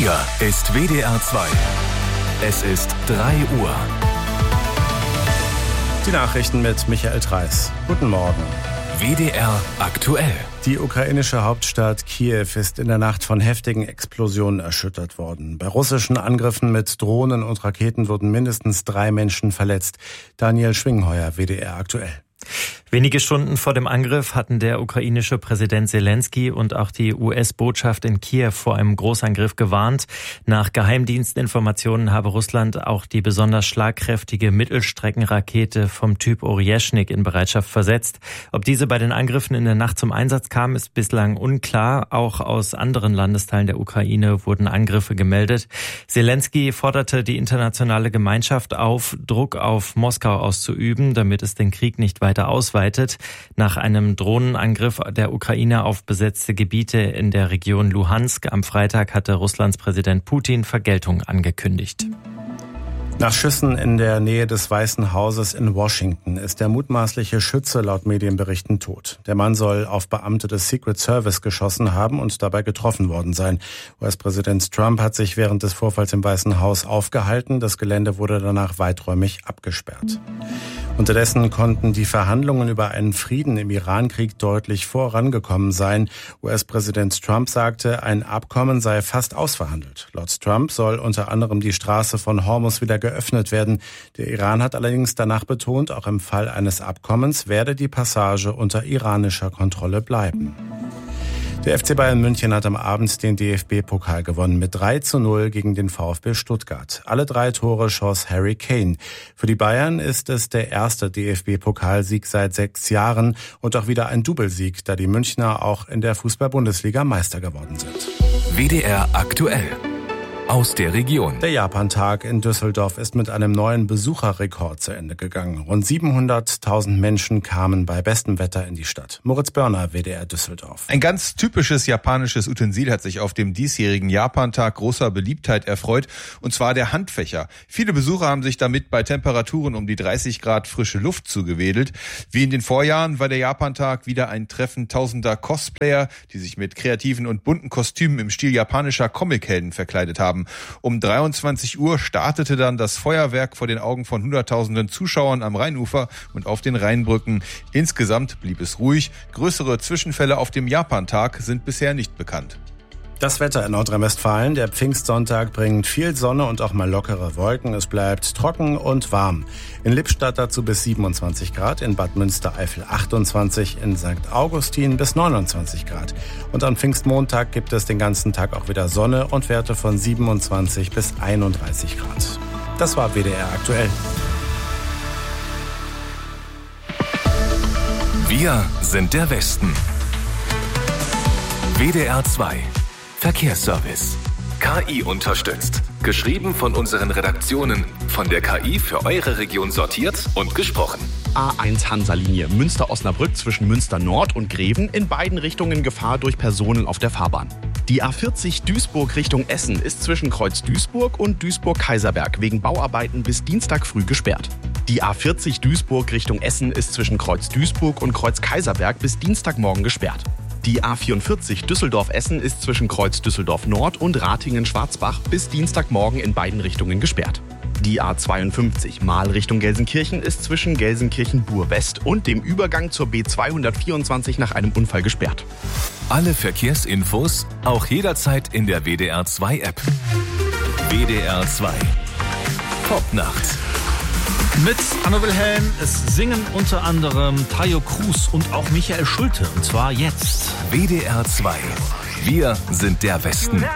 Hier ist WDR 2. Es ist 3 Uhr. Die Nachrichten mit Michael Treis. Guten Morgen. WDR aktuell. Die ukrainische Hauptstadt Kiew ist in der Nacht von heftigen Explosionen erschüttert worden. Bei russischen Angriffen mit Drohnen und Raketen wurden mindestens 3 Menschen verletzt. Daniel Schwingheuer, WDR aktuell. Wenige Stunden vor dem Angriff hatten der ukrainische Präsident Zelensky und auch die US-Botschaft in Kiew vor einem Großangriff gewarnt. Nach Geheimdienstinformationen habe Russland auch die besonders schlagkräftige Mittelstreckenrakete vom Typ Oryeshnik in Bereitschaft versetzt. Ob diese bei den Angriffen in der Nacht zum Einsatz kam, ist bislang unklar. Auch aus anderen Landesteilen der Ukraine wurden Angriffe gemeldet. Zelensky forderte die internationale Gemeinschaft auf, Druck auf Moskau auszuüben, damit es den Krieg nicht weiter ausweitet. Nach einem Drohnenangriff der Ukraine auf besetzte Gebiete in der Region Luhansk am Freitag hatte Russlands Präsident Putin Vergeltung angekündigt. Nach Schüssen in der Nähe des Weißen Hauses in Washington ist der mutmaßliche Schütze laut Medienberichten tot. Der Mann soll auf Beamte des Secret Service geschossen haben und dabei getroffen worden sein. US-Präsident Trump hat sich während des Vorfalls im Weißen Haus aufgehalten. Das Gelände wurde danach weiträumig abgesperrt. Unterdessen konnten die Verhandlungen über einen Frieden im Iran-Krieg deutlich vorangekommen sein. US-Präsident Trump sagte, ein Abkommen sei fast ausverhandelt. Laut Trump soll unter anderem die Straße von Hormuz wieder geöffnet werden. Der Iran hat allerdings danach betont, auch im Fall eines Abkommens werde die Passage unter iranischer Kontrolle bleiben. Der FC Bayern München hat am Abend den DFB-Pokal gewonnen mit 3:0 gegen den VfB Stuttgart. Alle 3 Tore schoss Harry Kane. Für die Bayern ist es der erste DFB-Pokalsieg seit 6 Jahren und auch wieder ein Doublesieg, da die Münchner auch in der Fußball-Bundesliga Meister geworden sind. WDR aktuell. Aus der Region. Der Japantag in Düsseldorf ist mit einem neuen Besucherrekord zu Ende gegangen. Rund 700.000 Menschen kamen bei bestem Wetter in die Stadt. Moritz Börner, WDR Düsseldorf. Ein ganz typisches japanisches Utensil hat sich auf dem diesjährigen Japantag großer Beliebtheit erfreut, und zwar der Handfächer. Viele Besucher haben sich damit bei Temperaturen um die 30 Grad frische Luft zugewedelt. Wie in den Vorjahren war der Japantag wieder ein Treffen tausender Cosplayer, die sich mit kreativen und bunten Kostümen im Stil japanischer Comichelden verkleidet haben. Um 23 Uhr startete dann das Feuerwerk vor den Augen von Hunderttausenden Zuschauern am Rheinufer und auf den Rheinbrücken. Insgesamt blieb es ruhig. Größere Zwischenfälle auf dem Japantag sind bisher nicht bekannt. Das Wetter in Nordrhein-Westfalen. Der Pfingstsonntag bringt viel Sonne und auch mal lockere Wolken. Es bleibt trocken und warm. In Lippstadt dazu bis 27 Grad, in Bad Münstereifel 28, in St. Augustin bis 29 Grad. Und am Pfingstmontag gibt es den ganzen Tag auch wieder Sonne und Werte von 27 bis 31 Grad. Das war WDR aktuell. Wir sind der Westen. WDR 2. Verkehrsservice. KI unterstützt. Geschrieben von unseren Redaktionen. Von der KI für eure Region sortiert und gesprochen. A1 Hansa-Linie Münster-Osnabrück zwischen Münster Nord und Greven. In beiden Richtungen Gefahr durch Personen auf der Fahrbahn. Die A40 Duisburg Richtung Essen ist zwischen Kreuz Duisburg und Duisburg-Kaiserberg wegen Bauarbeiten bis Dienstag früh gesperrt. Die A40 Duisburg Richtung Essen ist zwischen Kreuz Duisburg und Kreuz Kaiserberg bis Dienstagmorgen gesperrt. Die A44 Düsseldorf-Essen ist zwischen Kreuz Düsseldorf-Nord und Ratingen-Schwarzbach bis Dienstagmorgen in beiden Richtungen gesperrt. Die A52 Mahl Richtung Gelsenkirchen ist zwischen Gelsenkirchen-Bur-West und dem Übergang zur B224 nach einem Unfall gesperrt. Alle Verkehrsinfos auch jederzeit in der WDR 2 App. WDR 2. Popnacht. Mit Anno Wilhelm, es singen unter anderem Tayo Cruz und auch Michael Schulte. Und zwar jetzt. WDR 2. Wir sind der Westen.